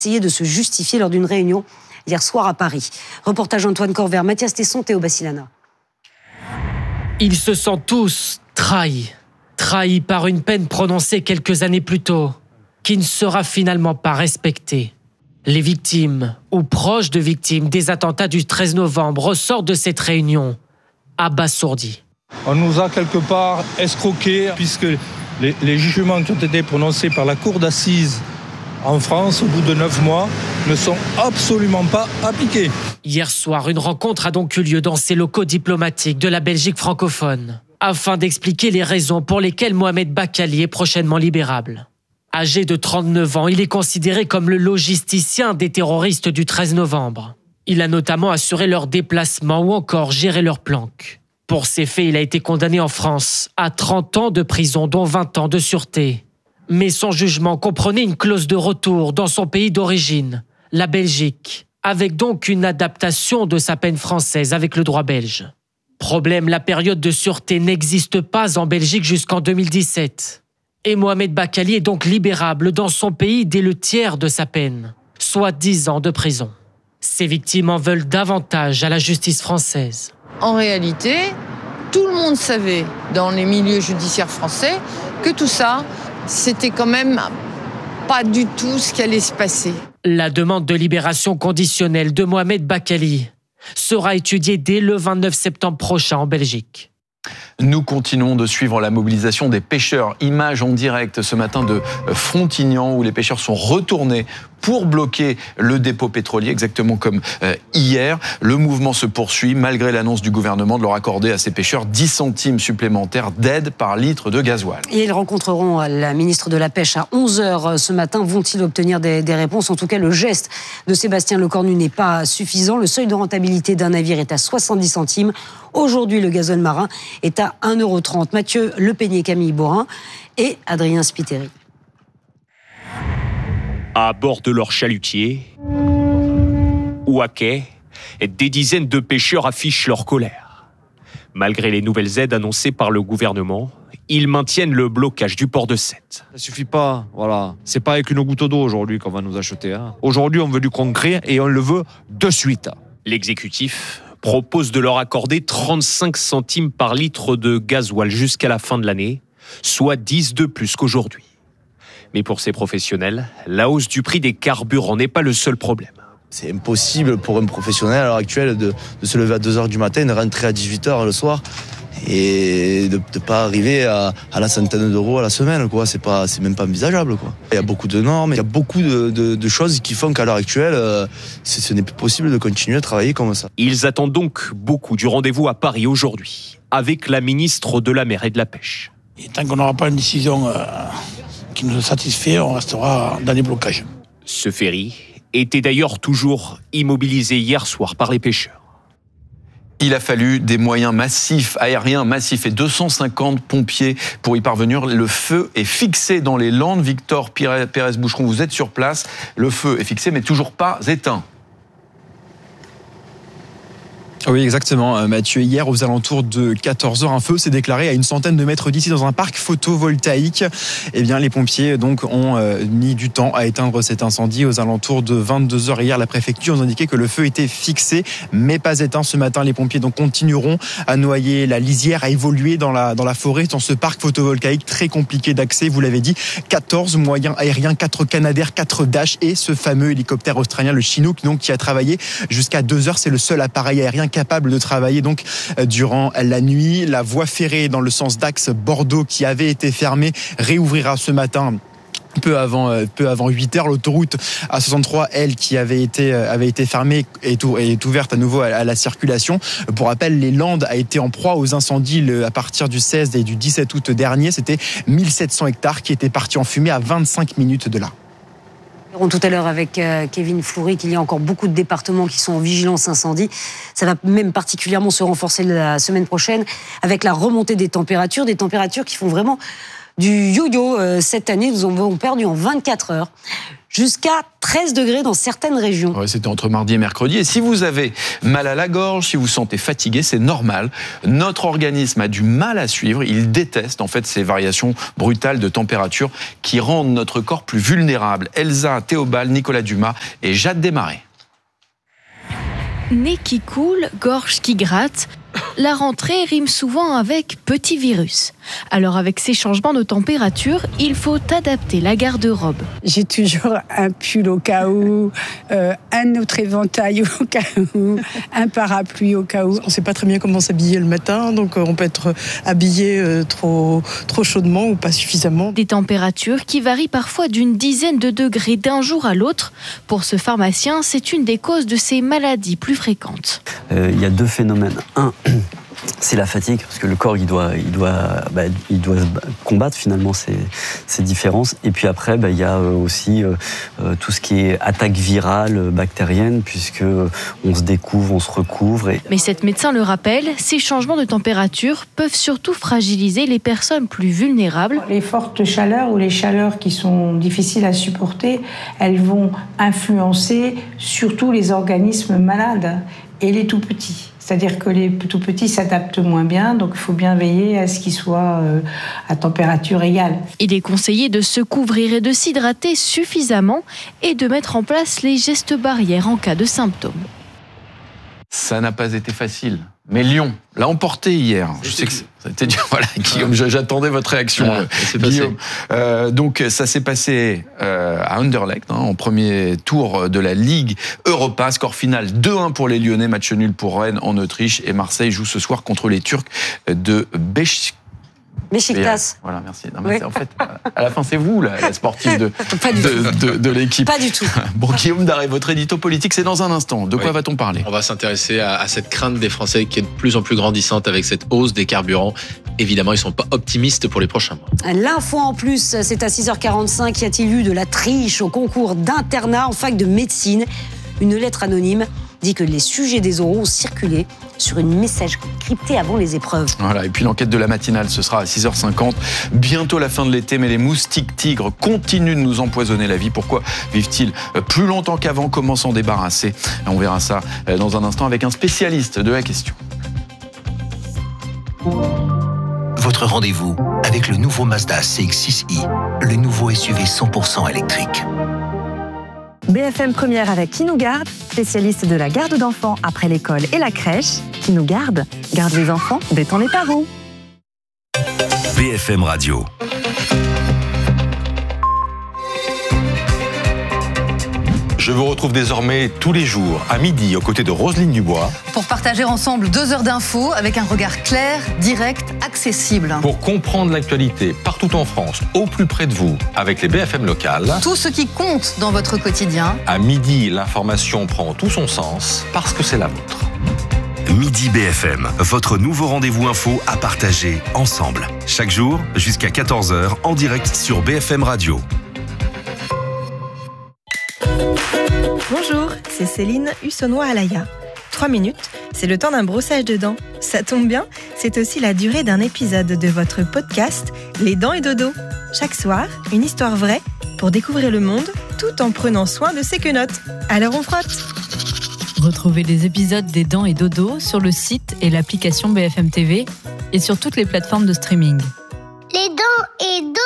essayé de se justifier lors d'une réunion hier soir à Paris. Reportage Antoine Corvert, Mathias Tesson, Théo Bassilana. Ils se sentent tous trahis par une peine prononcée quelques années plus tôt, qui ne sera finalement pas respectée. Les victimes ou proches de victimes des attentats du 13 novembre ressortent de cette réunion abasourdis. On nous a quelque part escroqués puisque les jugements qui ont été prononcés par la cour d'assises en France, au bout de 9 mois, ne sont absolument pas appliqués. Hier soir, une rencontre a donc eu lieu dans ces locaux diplomatiques de la Belgique francophone, afin d'expliquer les raisons pour lesquelles Mohamed Bakkali est prochainement libérable. Âgé de 39 ans, il est considéré comme le logisticien des terroristes du 13 novembre. Il a notamment assuré leur déplacement ou encore géré leurs planques. Pour ces faits, il a été condamné en France à 30 ans de prison, dont 20 ans de sûreté. Mais son jugement comprenait une clause de retour dans son pays d'origine, la Belgique, avec donc une adaptation de sa peine française avec le droit belge. Problème, la période de sûreté n'existe pas en Belgique jusqu'en 2017. Et Mohamed Bakkali est donc libérable dans son pays dès le tiers de sa peine, soit 10 ans de prison. Ses victimes en veulent davantage à la justice française. En réalité, tout le monde savait dans les milieux judiciaires français que tout ça, c'était quand même pas du tout ce qui allait se passer. La demande de libération conditionnelle de Mohamed Bakkali sera étudiée dès le 29 septembre prochain en Belgique. Nous continuons de suivre la mobilisation des pêcheurs. Image en direct ce matin de Frontignan où les pêcheurs sont retournés pour bloquer le dépôt pétrolier, exactement comme hier. Le mouvement se poursuit malgré l'annonce du gouvernement de leur accorder à ces pêcheurs 10 centimes supplémentaires d'aide par litre de gasoil. Et ils rencontreront la ministre de la Pêche à 11h ce matin. Vont-ils obtenir des réponses ? En tout cas, le geste de Sébastien Lecornu n'est pas suffisant. Le seuil de rentabilité d'un navire est à 70 centimes. Aujourd'hui, le gazole marin est à 1,30 €. Mathieu Lepeigné, Camille Borin et Adrien Spiteri. À bord de leur chalutier ou à quai, des dizaines de pêcheurs affichent leur colère. Malgré les nouvelles aides annoncées par le gouvernement, ils maintiennent le blocage du port de Sète. Ça suffit pas, voilà. C'est pas avec une goutte d'eau aujourd'hui qu'on va nous acheter. Aujourd'hui, on veut du concret et on le veut de suite. L'exécutif propose de leur accorder 35 centimes par litre de gasoil jusqu'à la fin de l'année, soit 10 de plus qu'aujourd'hui. Mais pour ces professionnels, la hausse du prix des carburants n'est pas le seul problème. C'est impossible pour un professionnel à l'heure actuelle de se lever à 2h du matin, de rentrer à 18h le soir et de ne pas arriver à la centaine d'euros à la semaine, quoi. C'est même pas envisageable, quoi. Il y a beaucoup de normes, il y a beaucoup de choses qui font qu'à l'heure actuelle, ce n'est plus possible de continuer à travailler comme ça. Ils attendent donc beaucoup du rendez-vous à Paris aujourd'hui, avec la ministre de la Mer et de la Pêche. Et tant qu'on n'aura pas une décision qui nous satisfait, on restera dans les blocages. Ce ferry était d'ailleurs toujours immobilisé hier soir par les pêcheurs. Il a fallu des moyens massifs, aériens massifs et 250 pompiers pour y parvenir. Le feu est fixé dans les Landes. Victor Pérez-Boucheron, vous êtes sur place. Le feu est fixé mais toujours pas éteint. Oui, exactement, Mathieu. Hier, aux alentours de 14h, un feu s'est déclaré à une centaine de mètres d'ici dans un parc photovoltaïque. Eh bien, les pompiers donc ont mis du temps à éteindre cet incendie. Aux alentours de 22h hier, la préfecture nous indiquait que le feu était fixé, mais pas éteint ce matin. Les pompiers donc continueront à noyer la lisière, à évoluer dans la forêt, dans ce parc photovoltaïque très compliqué d'accès. Vous l'avez dit, 14 moyens aériens, 4 Canadair, 4 Dash et ce fameux hélicoptère australien, le Chinook, donc qui a travaillé jusqu'à 2h. C'est le seul appareil aérien capable de travailler donc durant la nuit. La voie ferrée dans le sens d'Axe Bordeaux qui avait été fermée réouvrira ce matin. Peu avant 8h, l'autoroute A63, elle, qui avait été fermée, est ouverte à nouveau à la circulation. Pour rappel, les Landes a été en proie aux incendies à partir du 16 et du 17 août dernier. C'était 1700 hectares qui étaient partis en fumée à 25 minutes de là. Tout à l'heure avec Kevin Fleury qu'il y a encore beaucoup de départements qui sont en vigilance incendie. Ça va même particulièrement se renforcer la semaine prochaine avec la remontée des températures qui font vraiment du yo-yo cette année. Nous en avons perdu en 24 heures. jusqu'à 13 degrés dans certaines régions. Ouais, c'était entre mardi et mercredi. Et si vous avez mal à la gorge, si vous vous sentez fatigué, c'est normal. Notre organisme a du mal à suivre. Il déteste en fait ces variations brutales de température qui rendent notre corps plus vulnérable. Elsa Théobald, Nicolas Dumas et Jade Desmarais. Nez qui coule, gorge qui gratte, la rentrée rime souvent avec petit virus. Alors avec ces changements de température, il faut adapter la garde-robe. J'ai toujours un pull au cas où, un autre éventail au cas où, un parapluie au cas où. On ne sait pas très bien comment s'habiller le matin, donc on peut être habillé trop chaudement ou pas suffisamment. Des températures qui varient parfois d'une dizaine de degrés d'un jour à l'autre. Pour ce pharmacien, c'est une des causes de ces maladies plus fréquentes. Il y a deux phénomènes. Un, c'est la fatigue, parce que le corps il doit combattre finalement ces différences. Et puis après, il y a aussi tout ce qui est attaque virale, bactérienne, puisque on se découvre, on se recouvre. Mais cette médecin le rappelle, ces changements de température peuvent surtout fragiliser les personnes plus vulnérables. Les fortes chaleurs ou les chaleurs qui sont difficiles à supporter, elles vont influencer surtout les organismes malades et les tout-petits. C'est-à-dire que les tout-petits s'adaptent moins bien, donc il faut bien veiller à ce qu'ils soient à température égale. Il est conseillé de se couvrir et de s'hydrater suffisamment et de mettre en place les gestes barrières en cas de symptômes. Ça n'a pas été facile. Mais Lyon l'a emporté hier. Je sais que c'était dur. Voilà, Guillaume, j'attendais votre réaction. Guillaume. Donc ça s'est passé à Anderlecht, en premier tour de la Ligue Europa. Score final 2-1 pour les Lyonnais, match nul pour Rennes en Autriche. Et Marseille joue ce soir contre les Turcs de Beşiktaş. Voilà, merci. Non, mais en fait, à la fin, c'est vous, la sportive de l'équipe. Pas du tout. Bon, Guillaume Daré, votre édito politique, c'est dans un instant. De quoi va-t-on parler ? On va s'intéresser à cette crainte des Français qui est de plus en plus grandissante avec cette hausse des carburants. Évidemment, ils ne sont pas optimistes pour les prochains mois. L'info en plus, c'est à 6h45. Y a-t-il eu de la triche au concours d'internat en fac de médecine ? Une lettre anonyme dit que les sujets des oraux ont circulé sur une messagerie cryptée avant les épreuves. Voilà, et puis l'enquête de la matinale, ce sera à 6h50. Bientôt la fin de l'été, mais les moustiques tigres continuent de nous empoisonner la vie. Pourquoi vivent-ils plus longtemps qu'avant ? Comment s'en débarrasser ? On verra ça dans un instant avec un spécialiste de la question. Votre rendez-vous avec le nouveau Mazda CX-6i, le nouveau SUV 100% électrique. BFM Première avec Qui nous garde, spécialiste de la garde d'enfants après l'école et la crèche. Qui nous garde les enfants, détend les parents. BFM Radio. Je vous retrouve désormais tous les jours à midi aux côtés de Roselyne Dubois. Pour partager ensemble 2 heures d'infos avec un regard clair, direct, accessible. Pour comprendre l'actualité partout en France, au plus près de vous, avec les BFM locales. Tout ce qui compte dans votre quotidien. À midi, l'information prend tout son sens parce que c'est la vôtre. Midi BFM, votre nouveau rendez-vous info à partager ensemble. Chaque jour, jusqu'à 14h, en direct sur BFM Radio. Bonjour, c'est Céline Hussonnois-Alaya. 3 minutes, c'est le temps d'un brossage de dents. Ça tombe bien, c'est aussi la durée d'un épisode de votre podcast Les Dents et Dodo. Chaque soir, une histoire vraie pour découvrir le monde tout en prenant soin de ses quenottes. Alors on frotte. Retrouvez les épisodes des Dents et Dodo sur le site et l'application BFM TV et sur toutes les plateformes de streaming. Les Dents et Dodo.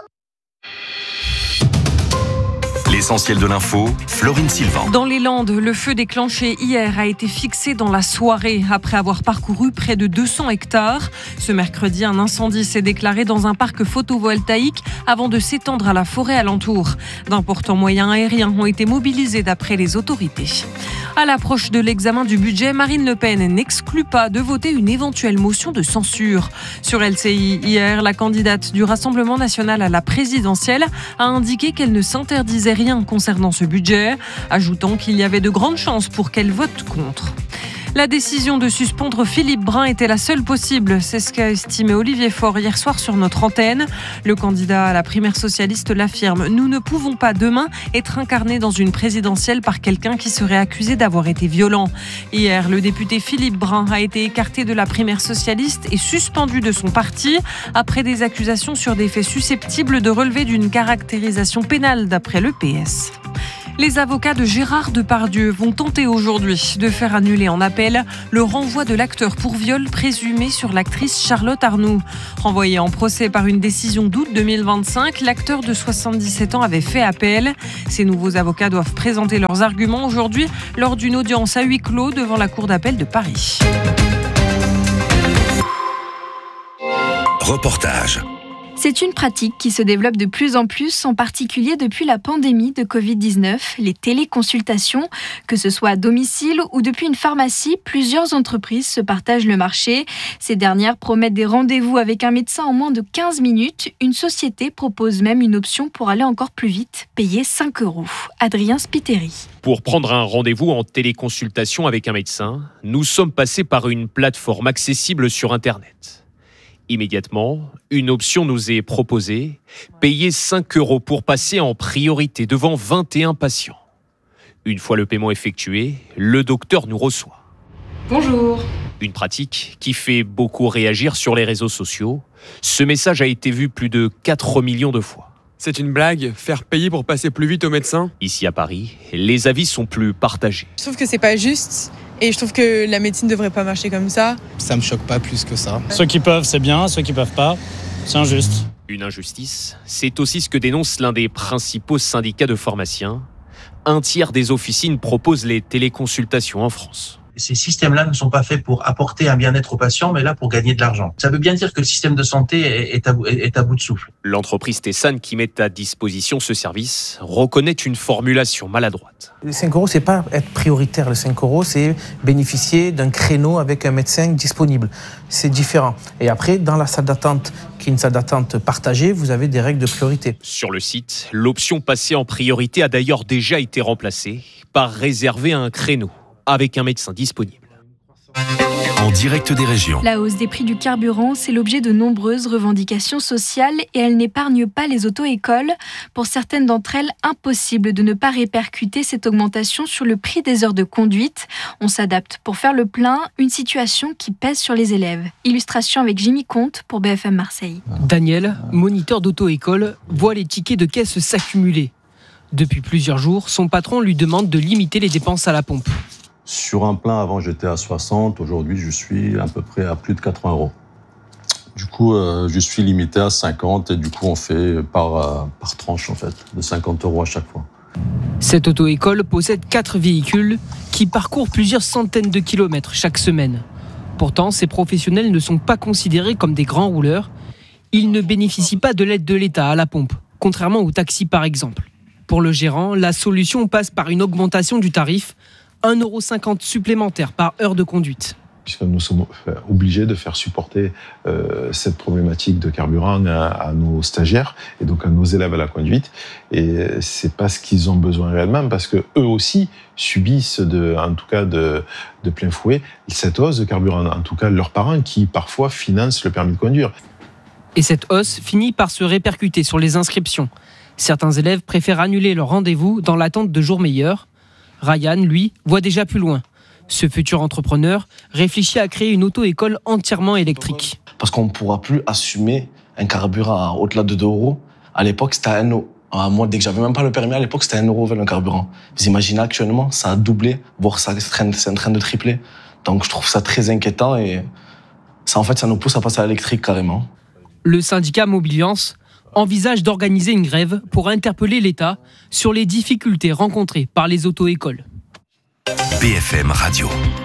L'essentiel de l'info, Florine Sylvain. Dans les Landes, le feu déclenché hier a été fixé dans la soirée après avoir parcouru près de 200 hectares. Ce mercredi, un incendie s'est déclaré dans un parc photovoltaïque avant de s'étendre à la forêt alentour. D'importants moyens aériens ont été mobilisés d'après les autorités. À l'approche de l'examen du budget, Marine Le Pen n'exclut pas de voter une éventuelle motion de censure. Sur LCI, hier, la candidate du Rassemblement national à la présidentielle a indiqué qu'elle ne s'interdisait rien concernant ce budget, ajoutant qu'il y avait de grandes chances pour qu'elle vote contre. La décision de suspendre Philippe Brun était la seule possible. C'est ce qu'a estimé Olivier Faure hier soir sur notre antenne. Le candidat à la primaire socialiste l'affirme. Nous ne pouvons pas demain être incarnés dans une présidentielle par quelqu'un qui serait accusé d'avoir été violent. Hier, le député Philippe Brun a été écarté de la primaire socialiste et suspendu de son parti après des accusations sur des faits susceptibles de relever d'une caractérisation pénale d'après le PS. Les avocats de Gérard Depardieu vont tenter aujourd'hui de faire annuler en appel le renvoi de l'acteur pour viol présumé sur l'actrice Charlotte Arnoult. Renvoyé en procès par une décision d'août 2025, l'acteur de 77 ans avait fait appel. Ces nouveaux avocats doivent présenter leurs arguments aujourd'hui lors d'une audience à huis clos devant la Cour d'appel de Paris. Reportage. C'est une pratique qui se développe de plus en plus, en particulier depuis la pandémie de Covid-19, les téléconsultations. Que ce soit à domicile ou depuis une pharmacie, plusieurs entreprises se partagent le marché. Ces dernières promettent des rendez-vous avec un médecin en moins de 15 minutes. Une société propose même une option pour aller encore plus vite, payer 5 €. Adrien Spiteri. Pour prendre un rendez-vous en téléconsultation avec un médecin, nous sommes passés par une plateforme accessible sur Internet. Immédiatement, une option nous est proposée, payer 5 € pour passer en priorité devant 21 patients. Une fois le paiement effectué, le docteur nous reçoit. Bonjour. Une pratique qui fait beaucoup réagir sur les réseaux sociaux. Ce message a été vu plus de 4 millions de fois. C'est une blague, faire payer pour passer plus vite au médecin ? Ici à Paris, les avis sont plus partagés. Je trouve que c'est pas juste. Et je trouve que la médecine ne devrait pas marcher comme ça. Ça me choque pas plus que ça. Ceux qui peuvent, c'est bien. Ceux qui peuvent pas, c'est injuste. Une injustice, c'est aussi ce que dénonce l'un des principaux syndicats de pharmaciens. 1/3 des officines proposent les téléconsultations en France. Ces systèmes-là ne sont pas faits pour apporter un bien-être aux patients, mais là pour gagner de l'argent. Ça veut bien dire que le système de santé est à bout de souffle. L'entreprise Tessan, qui met à disposition ce service, reconnaît une formulation maladroite. Les 5 €, c'est pas être prioritaire. Les 5 €, c'est bénéficier d'un créneau avec un médecin disponible. C'est différent. Et après, dans la salle d'attente, qui est une salle d'attente partagée, vous avez des règles de priorité. Sur le site, l'option passer en priorité a d'ailleurs déjà été remplacée par réserver un créneau avec un médecin disponible. En direct des régions. La hausse des prix du carburant, c'est l'objet de nombreuses revendications sociales et elle n'épargne pas les auto-écoles. Pour certaines d'entre elles, impossible de ne pas répercuter cette augmentation sur le prix des heures de conduite. On s'adapte pour faire le plein, une situation qui pèse sur les élèves. Illustration avec Jimmy Comte pour BFM Marseille. Daniel, moniteur d'auto-école, voit les tickets de caisse s'accumuler. Depuis plusieurs jours, son patron lui demande de limiter les dépenses à la pompe. Sur un plein, avant, j'étais à 60. Aujourd'hui, je suis à peu près à plus de 80 €. Du coup, je suis limité à 50 et du coup, on fait par tranche, en fait, de 50 € à chaque fois. Cette auto-école possède 4 véhicules qui parcourent plusieurs centaines de kilomètres chaque semaine. Pourtant, ces professionnels ne sont pas considérés comme des grands rouleurs. Ils ne bénéficient pas de l'aide de l'État à la pompe, contrairement aux taxis par exemple. Pour le gérant, la solution passe par une augmentation du tarif, 1,50 € supplémentaire par heure de conduite. Puisque nous sommes obligés de faire supporter cette problématique de carburant à nos stagiaires et donc à nos élèves à la conduite. Et c'est pas ce qu'ils ont besoin réellement, parce que eux aussi subissent en tout cas de plein fouet cette hausse de carburant. En tout cas, leurs parents qui parfois financent le permis de conduire. Et cette hausse finit par se répercuter sur les inscriptions. Certains élèves préfèrent annuler leur rendez-vous dans l'attente de jours meilleurs. Ryan, lui, voit déjà plus loin. Ce futur entrepreneur réfléchit à créer une auto-école entièrement électrique. Parce qu'on ne pourra plus assumer un carburant au-delà de 2 €. À l'époque, c'était à 1 €. Moi, dès que j'avais même pas le permis, à l'époque, c'était 1 € le carburant. Vous imaginez actuellement, ça a doublé, voire c'est en train de tripler. Donc je trouve ça très inquiétant et ça nous pousse à passer à l'électrique carrément. Le syndicat Mobiliance envisage d'organiser une grève pour interpeller l'État sur les difficultés rencontrées par les auto-écoles. BFM Radio.